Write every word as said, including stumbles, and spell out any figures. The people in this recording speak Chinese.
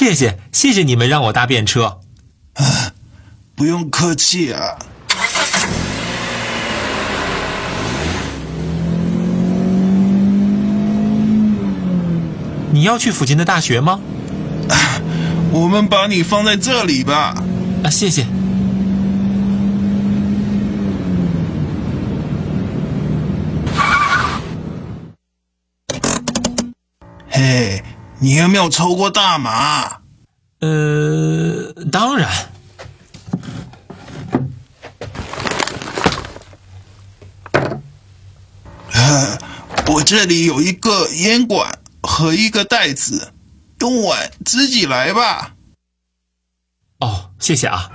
谢谢，谢谢你们让我搭便车。 啊，不用客气啊。 你要去附近的大学吗？ 啊，我们把你放在这里吧。 啊，谢谢。 嘿，你有没有抽过大麻？ 呃，当然。 呃，我这里有一个烟管和一个袋子，用完自己来吧。 哦，谢谢啊。